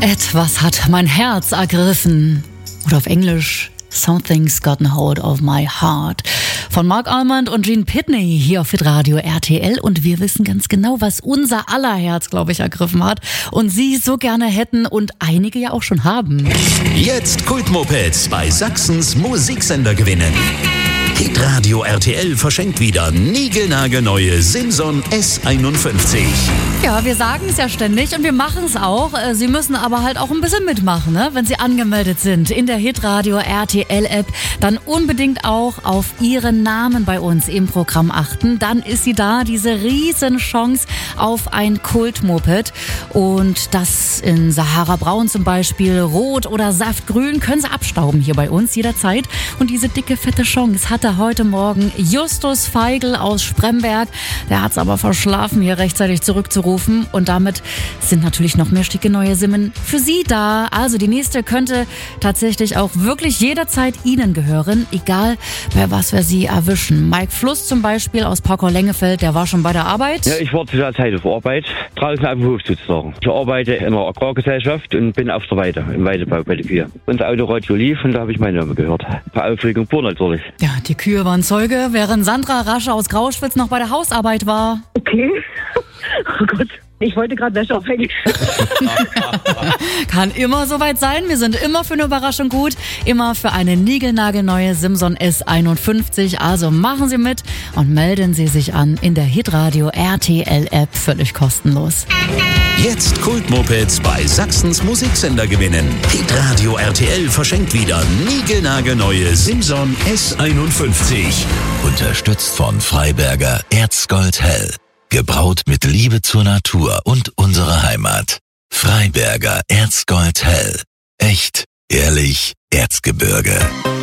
Etwas hat mein Herz ergriffen. Oder auf Englisch, Something's gotten hold of my heart. Von Mark Almond und Gene Pitney hier auf Hitradio RTL. Und wir wissen ganz genau, was unser aller Herz, glaube ich, ergriffen hat. Und Sie so gerne hätten und einige ja auch schon haben. Jetzt Kultmopeds bei Sachsens Musiksender gewinnen. Hitradio RTL verschenkt wieder niegelnagelneue Simson S51. Ja, wir sagen es ja ständig und wir machen es auch. Sie müssen aber halt auch ein bisschen mitmachen, ne? Wenn Sie angemeldet sind in der Hitradio RTL App, dann unbedingt auch auf Ihren Namen bei uns im Programm achten. Dann ist sie da, diese riesen Chance auf ein Kultmoped. Und das in Sahara Braun zum Beispiel, Rot oder Saftgrün, können Sie abstauben hier bei uns jederzeit. Und diese dicke, fette Chance hatte heute Morgen Justus Feigl aus Spremberg. Der hat es aber verschlafen, hier rechtzeitig zurückzurufen. Und damit sind natürlich noch mehr schicke neue Simmen für Sie da. Also die nächste könnte tatsächlich auch wirklich jederzeit Ihnen gehören, egal bei was wir Sie erwischen. Mike Fluss zum Beispiel aus Parkour-Lengefeld, der war schon bei der Arbeit. Ja, ich war zu der Zeit auf Arbeit, draußen auf dem Hof sozusagen. Ich arbeite in einer Agrargesellschaft und bin auf der Weide, im Weidebau bei den Kühen. Unser Autoradio lief und da habe ich meinen Namen gehört. Bei Aufregung pur natürlich. Ja, die Kühe waren Zeuge, während Sandra Rasche aus Grauschwitz noch bei der Hausarbeit war. Okay. Oh Gott, ich wollte gerade Wäsche aufhängen. Kann immer soweit sein. Wir sind immer für eine Überraschung gut. Immer für eine niegelnagelneue Simson S51. Also machen Sie mit und melden Sie sich an in der Hitradio RTL App. Völlig kostenlos. Jetzt Kultmopeds bei Sachsens Musiksender gewinnen. Hitradio RTL verschenkt wieder niegelnagelneue Simson S51. Unterstützt von Freiberger Erzgold Hell. Gebraut mit Liebe zur Natur und unserer Heimat. Freiberger Erzgold Hell. Echt, ehrlich, Erzgebirge.